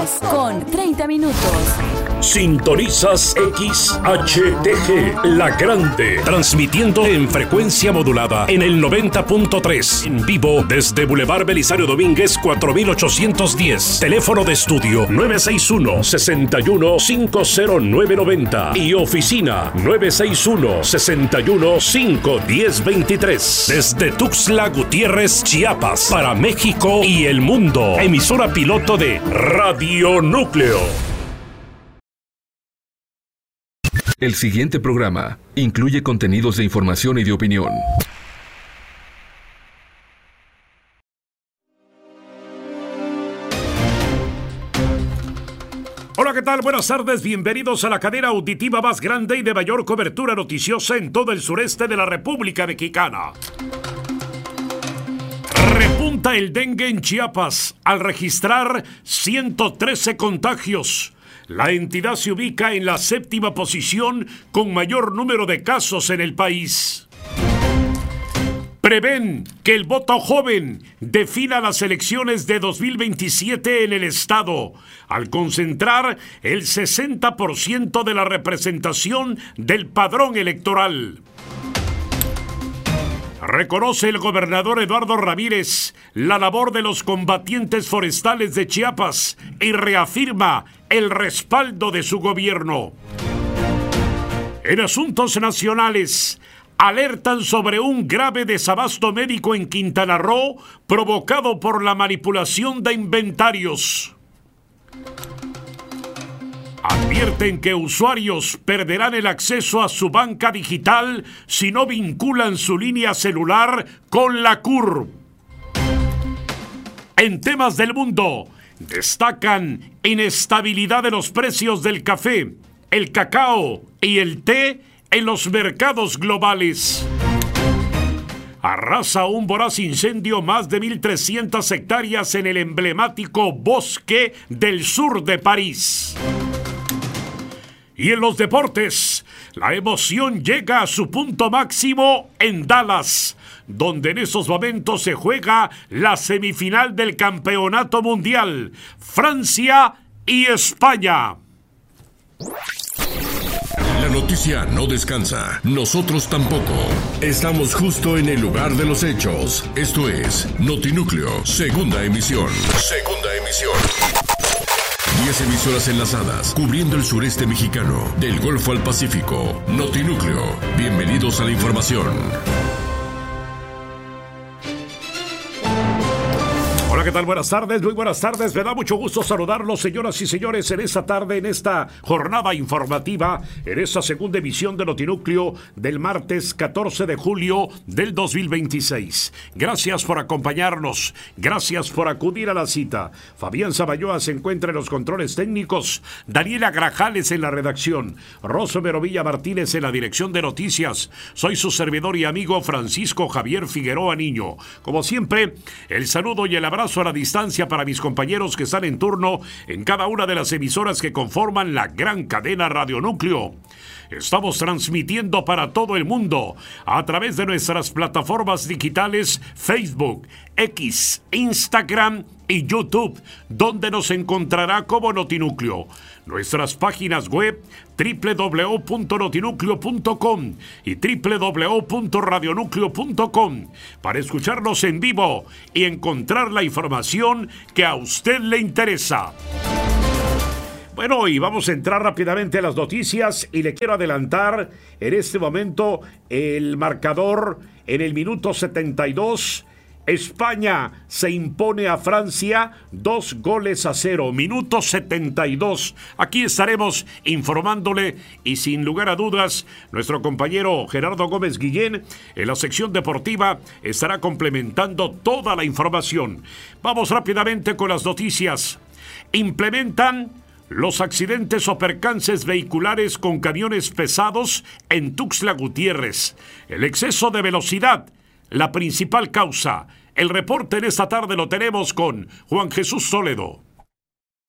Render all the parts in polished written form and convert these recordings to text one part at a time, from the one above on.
Continuamos con 30 minutos. Sintonizas XHTG, La Grande, transmitiendo en frecuencia modulada en el 90.3, en vivo desde Boulevard Belisario Domínguez 4810, teléfono de estudio 961-61-50990 y oficina 961-61-51023, desde Tuxtla Gutiérrez, Chiapas, para México y el mundo, emisora piloto de Radio Núcleo. El siguiente programa incluye contenidos de información y de opinión. Hola, ¿qué tal? Buenas tardes, bienvenidos a la cadena auditiva más grande y de mayor cobertura noticiosa en todo el sureste de la República Mexicana. Repunta el dengue en Chiapas al registrar 113 contagios. La entidad se ubica en la 7ª posición con mayor número de casos en el país. Prevén que el voto joven defina las elecciones de 2027 en el estado, al concentrar el 60% de la representación del padrón electoral. Reconoce el gobernador Eduardo Ramírez la labor de los combatientes forestales de Chiapas y reafirma el respaldo de su gobierno. En asuntos nacionales, alertan sobre un grave desabasto médico en Quintana Roo provocado por la manipulación de inventarios. Advierten que usuarios perderán el acceso a su banca digital si no vinculan su línea celular con la CUR. En temas del mundo, destacan inestabilidad de los precios del café, el cacao y el té en los mercados globales. Arrasa un voraz incendio más de 1.300 hectáreas en el emblemático bosque del sur de París. Y en los deportes, la emoción llega a su punto máximo en Dallas, donde en esos momentos se juega la semifinal del Campeonato Mundial, Francia y España. La noticia no descansa, nosotros tampoco. Estamos justo en el lugar de los hechos. Esto es Notinúcleo, segunda emisión. Segunda emisión. 10 emisoras enlazadas, cubriendo el sureste mexicano, del Golfo al Pacífico. Notinúcleo, bienvenidos a la información. Hola, ¿qué tal? Buenas tardes, muy buenas tardes. Me da mucho gusto saludarlos, señoras y señores, en esta tarde, en esta jornada informativa, en esta segunda emisión de Notinúcleo del martes 14 de julio del 2026. Gracias por acompañarnos, gracias por acudir a la cita. Fabián Zaballoa se encuentra en los controles técnicos, Daniela Grajales en la redacción, Rosomero Villa Martínez en la dirección de noticias. Soy su servidor y amigo Francisco Javier Figueroa Niño. Como siempre, el saludo y el abrazo a la distancia para mis compañeros que están en turno en cada una de las emisoras que conforman la gran cadena Radio Núcleo. Estamos transmitiendo para todo el mundo a través de nuestras plataformas digitales Facebook, X, Instagram y YouTube, donde nos encontrará como Notinúcleo. Nuestras páginas web www.notinúcleo.com y www.radionúcleo.com para escucharnos en vivo y encontrar la información que a usted le interesa. Bueno, y vamos a entrar rápidamente a las noticias y le quiero adelantar en este momento el marcador en el minuto 72. España se impone a Francia 2-0. Minuto 72. Aquí estaremos informándole y sin lugar a dudas, nuestro compañero Gerardo Gómez Guillén en la sección deportiva estará complementando toda la información. Vamos rápidamente con las noticias. Implementan los accidentes o percances vehiculares con camiones pesados en Tuxtla Gutiérrez. El exceso de velocidad, la principal causa. El reporte en esta tarde lo tenemos con Juan Jesús Toledo.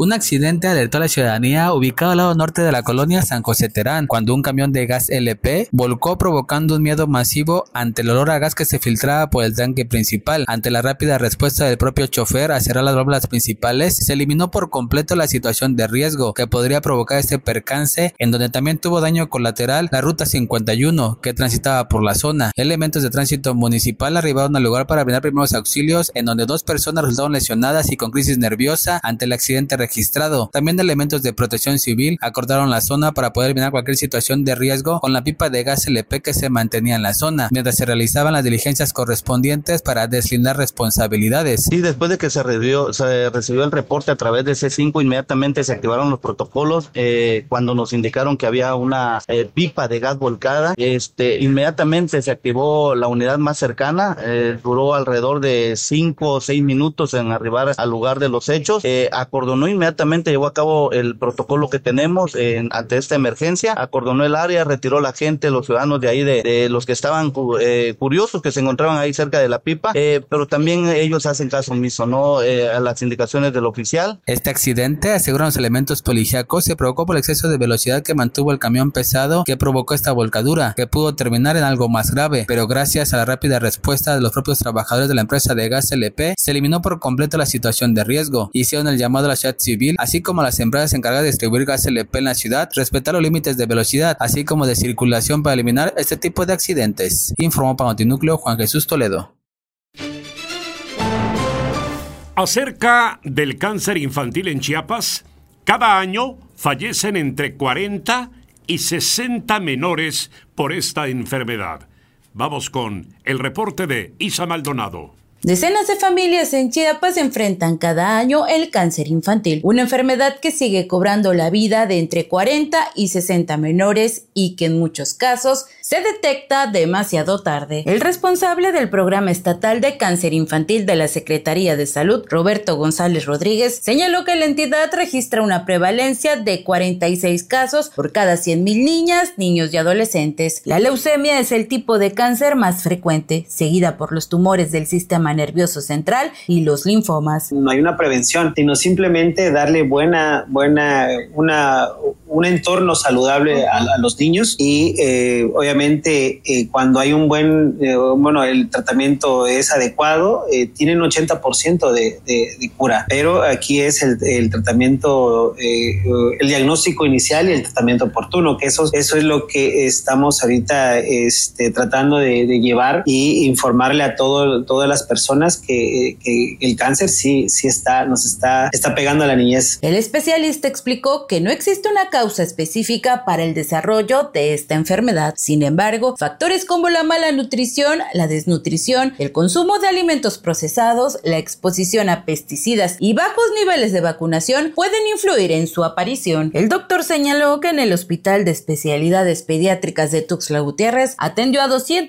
Un accidente alertó a la ciudadanía ubicado al lado norte de la colonia San José Terán, cuando un camión de gas LP volcó provocando un miedo masivo ante el olor a gas que se filtraba por el tanque principal. Ante la rápida respuesta del propio chofer a cerrar las válvulas principales, se eliminó por completo la situación de riesgo que podría provocar este percance, en donde también tuvo daño colateral la ruta 51 que transitaba por la zona. Elementos de tránsito municipal arribaron al lugar para brindar primeros auxilios, en donde 2 personas resultaron lesionadas y con crisis nerviosa ante el accidente registrado. También elementos de protección civil acordaron la zona para poder eliminar cualquier situación de riesgo con la pipa de gas LP que se mantenía en la zona, mientras se realizaban las diligencias correspondientes para deslindar responsabilidades. Sí, después de que se recibió el reporte a través de C5, inmediatamente se activaron los protocolos. Cuando nos indicaron que había una pipa de gas volcada, inmediatamente se activó la unidad más cercana. Duró alrededor de 5 o 6 minutos en arribar al lugar de los hechos. Acordonó inmediatamente, llevó a cabo el protocolo que tenemos ante esta emergencia, acordonó el área, retiró la gente, los ciudadanos de ahí, de los que estaban curiosos, que se encontraban ahí cerca de la pipa, pero también ellos hacen caso omiso, ¿no? A las indicaciones del oficial. Este accidente, aseguran los elementos policíacos, se provocó por el exceso de velocidad que mantuvo el camión pesado que provocó esta volcadura, que pudo terminar en algo más grave, pero gracias a la rápida respuesta de los propios trabajadores de la empresa de gas LP, se eliminó por completo la situación de riesgo. Hicieron el llamado a la sociedad civil, así como a las empresas encargadas de distribuir gas LP en la ciudad, respetar los límites de velocidad, así como de circulación para eliminar este tipo de accidentes. Informó para Notinúcleo Juan Jesús Toledo. Acerca del cáncer infantil en Chiapas, cada año fallecen entre 40 y 60 menores por esta enfermedad. Vamos con el reporte de Isa Maldonado. Decenas de familias en Chiapas enfrentan cada año el cáncer infantil, una enfermedad que sigue cobrando la vida de entre 40 y 60 menores y que en muchos casos se detecta demasiado tarde. El responsable del Programa Estatal de Cáncer Infantil de la Secretaría de Salud, Roberto González Rodríguez, señaló que la entidad registra una prevalencia de 46 casos por cada 100,000 niñas, niños y adolescentes. La leucemia es el tipo de cáncer más frecuente, seguida por los tumores del sistema nervioso central y los linfomas. No hay una prevención, sino simplemente darle un entorno saludable a los niños y obviamente cuando hay un buen, el tratamiento es adecuado, tienen 80% de cura, pero aquí es el tratamiento, el diagnóstico inicial y el tratamiento oportuno, que eso es lo que estamos ahorita tratando de llevar y informarle a todas las personas que el cáncer sí nos está pegando a la niñez. El especialista explicó que no existe una causa específica para el desarrollo de esta enfermedad. Sin embargo, factores como la mala nutrición, la desnutrición, el consumo de alimentos procesados, la exposición a pesticidas y bajos niveles de vacunación pueden influir en su aparición. El doctor señaló que en el Hospital de Especialidades Pediátricas de Tuxtla Gutiérrez atendió a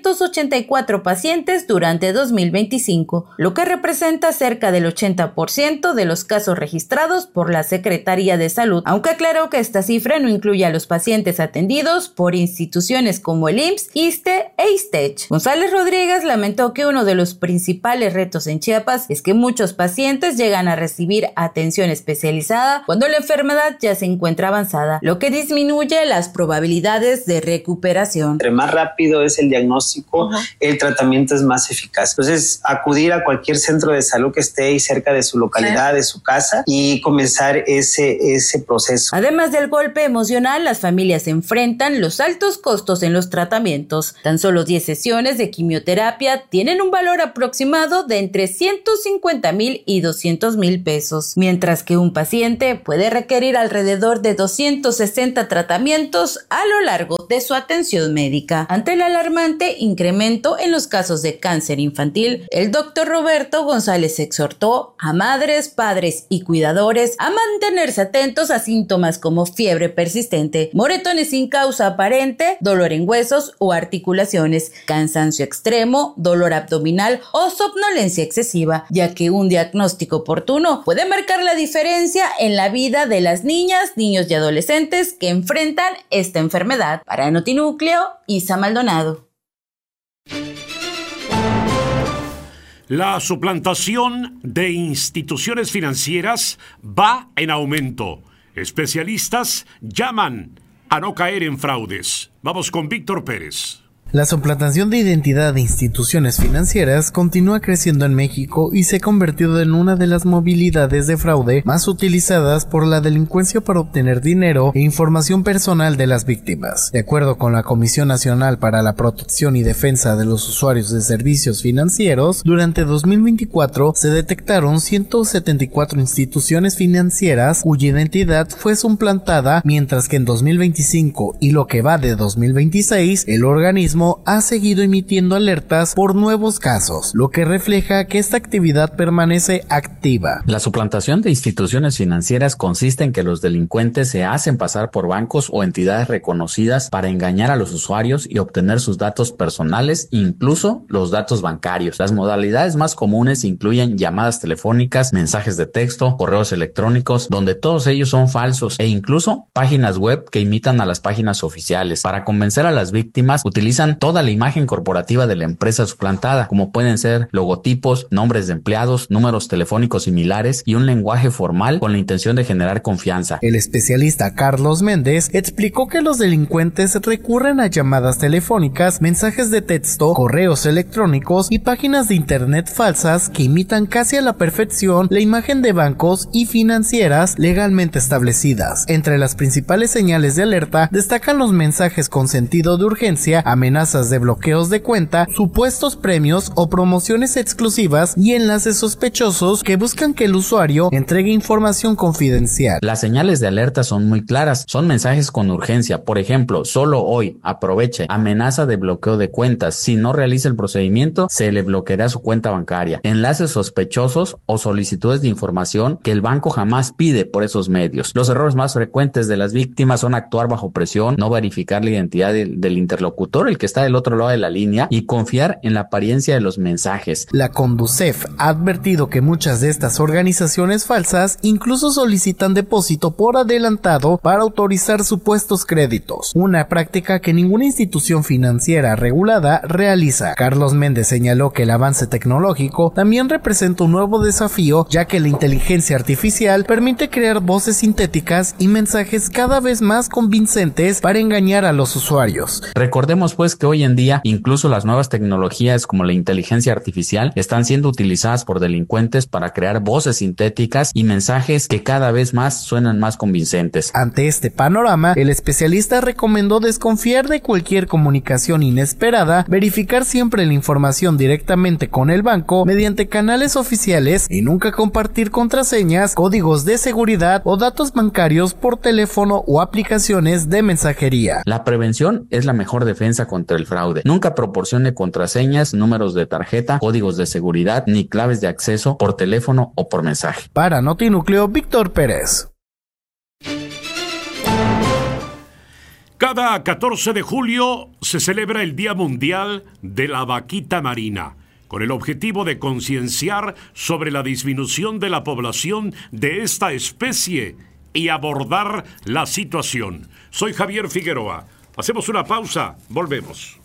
284 pacientes durante 2025, lo que representa cerca del 80% de los casos registrados por la Secretaría de Salud, aunque aclaró que esta cifra no incluye a los pacientes atendidos por instituciones como el IMSS, ISSSTE e ISTECH. González Rodríguez lamentó que uno de los principales retos en Chiapas es que muchos pacientes llegan a recibir atención especializada cuando la enfermedad ya se encuentra avanzada, lo que disminuye las probabilidades de recuperación. Entre más rápido es el diagnóstico, el tratamiento es más eficaz. Entonces, acudir a cualquier centro de salud que esté ahí cerca de su localidad, de su casa, y comenzar ese proceso. Además del golpe emocional, las familias enfrentan los altos costos en los tratamientos. Tan solo 10 sesiones de quimioterapia tienen un valor aproximado de entre 150,000 y 200,000 pesos, mientras que un paciente puede requerir alrededor de 260 tratamientos a lo largo de su atención médica. Ante el alarmante incremento en los casos de cáncer infantil, el doctor Roberto González exhortó a madres, padres y cuidadores a mantenerse atentos a síntomas como fiebre persistente, moretones sin causa aparente, dolor en huesos o articulaciones, cansancio extremo, dolor abdominal o somnolencia excesiva, ya que un diagnóstico oportuno puede marcar la diferencia en la vida de las niñas, niños y adolescentes que enfrentan esta enfermedad. Para Notinúcleo, Isa Maldonado. La suplantación de instituciones financieras va en aumento. Especialistas llaman a no caer en fraudes. Vamos con Víctor Pérez. La suplantación de identidad de instituciones financieras continúa creciendo en México y se ha convertido en una de las movilidades de fraude más utilizadas por la delincuencia para obtener dinero e información personal de las víctimas. De acuerdo con la Comisión Nacional para la Protección y Defensa de los Usuarios de Servicios Financieros, durante 2024 se detectaron 174 instituciones financieras cuya identidad fue suplantada, mientras que en 2025 y lo que va de 2026, el organismo ha seguido emitiendo alertas por nuevos casos, lo que refleja que esta actividad permanece activa. La suplantación de instituciones financieras consiste en que los delincuentes se hacen pasar por bancos o entidades reconocidas para engañar a los usuarios y obtener sus datos personales, incluso los datos bancarios. Las modalidades más comunes incluyen llamadas telefónicas, mensajes de texto, correos electrónicos, donde todos ellos son falsos, e incluso páginas web que imitan a las páginas oficiales. Para convencer a las víctimas, utilizan toda la imagen corporativa de la empresa suplantada, como pueden ser logotipos, nombres de empleados, números telefónicos similares y un lenguaje formal con la intención de generar confianza. El especialista Carlos Méndez explicó que los delincuentes recurren a llamadas telefónicas, mensajes de texto, correos electrónicos y páginas de internet falsas que imitan casi a la perfección la imagen de bancos y financieras legalmente establecidas. Entre las principales señales de alerta destacan los mensajes con sentido de urgencia, amenazas de bloqueos de cuenta, supuestos premios o promociones exclusivas y enlaces sospechosos que buscan que el usuario entregue información confidencial. Las señales de alerta son muy claras, son mensajes con urgencia, por ejemplo, solo hoy, aproveche, amenaza de bloqueo de cuentas, si no realiza el procedimiento se le bloqueará su cuenta bancaria, enlaces sospechosos o solicitudes de información que el banco jamás pide por esos medios. Los errores más frecuentes de las víctimas son actuar bajo presión, no verificar la identidad del interlocutor, el que está del otro lado de la línea, y confiar en la apariencia de los mensajes. La Conducef ha advertido que muchas de estas organizaciones falsas incluso solicitan depósito por adelantado para autorizar supuestos créditos, una práctica que ninguna institución financiera regulada realiza. Carlos Méndez señaló que el avance tecnológico también representa un nuevo desafío, ya que la inteligencia artificial permite crear voces sintéticas y mensajes cada vez más convincentes para engañar a los usuarios. Recordemos pues que hoy en día incluso las nuevas tecnologías como la inteligencia artificial están siendo utilizadas por delincuentes para crear voces sintéticas y mensajes que cada vez más suenan más convincentes. Ante este panorama, el especialista recomendó desconfiar de cualquier comunicación inesperada, verificar siempre la información directamente con el banco mediante canales oficiales y nunca compartir contraseñas, códigos de seguridad o datos bancarios por teléfono o aplicaciones de mensajería. La prevención es la mejor defensa contra el fraude. Nunca proporcione contraseñas, números de tarjeta, códigos de seguridad ni claves de acceso por teléfono o por mensaje. Para Notinúcleo, Víctor Pérez. Cada 14 de julio se celebra el Día Mundial de la Vaquita Marina, con el objetivo de concienciar sobre la disminución de la población de esta especie y abordar la situación. Soy Javier Figueroa. Hacemos una pausa, volvemos.